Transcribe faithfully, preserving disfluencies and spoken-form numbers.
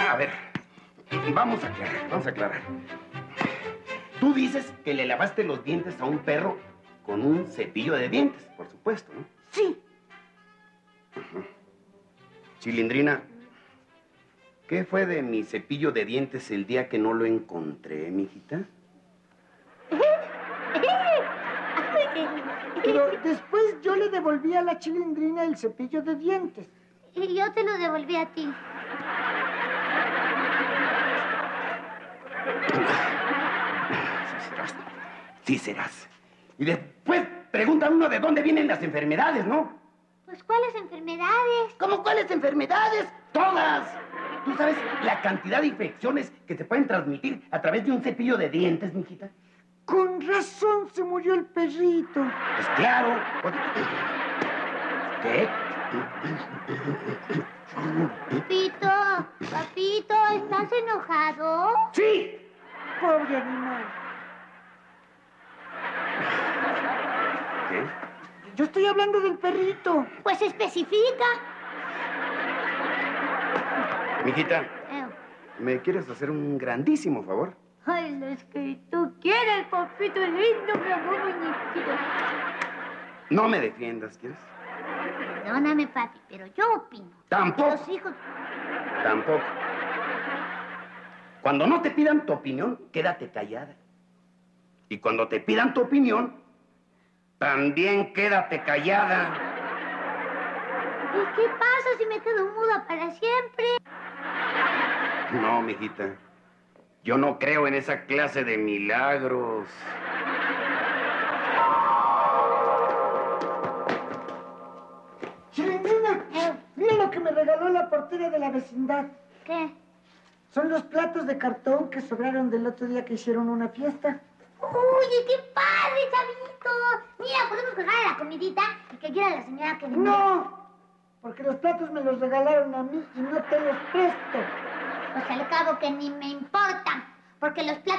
A ver, vamos a aclarar, vamos a aclarar. Tú dices que le lavaste los dientes a un perro con un cepillo de dientes, por supuesto, ¿no? Sí. Uh-huh. Chilindrina, ¿qué fue de mi cepillo de dientes el día que no lo encontré, mijita? Pero después yo le devolví a la Chilindrina el cepillo de dientes. Y yo te lo devolví a ti. Sí serás. Sí serás. Y después pregunta uno de dónde vienen las enfermedades, ¿no? Pues, ¿cuáles enfermedades? ¿Cómo cuáles enfermedades? ¡Todas! ¿Tú sabes la cantidad de infecciones que se pueden transmitir a través de un cepillo de dientes, mijita? Con razón se murió el perrito. Pues claro. ¿Qué? Papito, papito, ¿estás enojado? ¡Sí! Pobre animal. ¿Qué? Yo estoy hablando del perrito. Pues especifica. Mijita, Eh, ¿me quieres hacer un grandísimo favor? Ay, los que tú quieres, papito lindo, mi amor muñequito. No me defiendas, ¿quieres? Perdóname, papi, pero yo opino. Tampoco. Los hijos... Tampoco. Cuando no te pidan tu opinión, quédate callada. Y cuando te pidan tu opinión, también quédate callada. ¿Y qué pasa si me quedo muda para siempre? No, mijita. Yo no creo en esa clase de milagros. Chilindrina, Eh. mira lo que me regaló la portera de la vecindad. ¿Qué? Son los platos de cartón que sobraron del otro día que hicieron una fiesta. ¡Oye, qué padre, chavito! Mira, podemos jugar a la comidita y que quiera la señora que venga. No, porque los platos me los regalaron a mí y no te los presto. Pues al cabo que ni me importan, porque los platos...